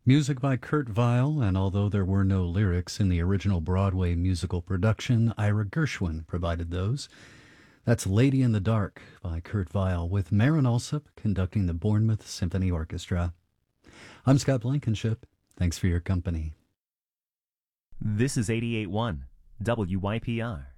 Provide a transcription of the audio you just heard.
Music by Kurt Weill, and although there were no lyrics in the original Broadway musical production, Ira Gershwin provided those. That's Lady in the Dark by Kurt Weill, with Marin Alsop conducting the Bournemouth Symphony Orchestra. I'm Scott Blankenship. Thanks for your company. This is 88.1 WYPR.